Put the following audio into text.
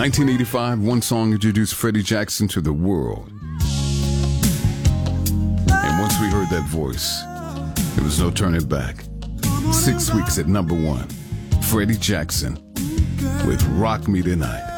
1985, one song introduced Freddie Jackson to the world. And once we heard that voice, there was no turning back. 6 weeks at number one, Freddie Jackson with Rock Me Tonight.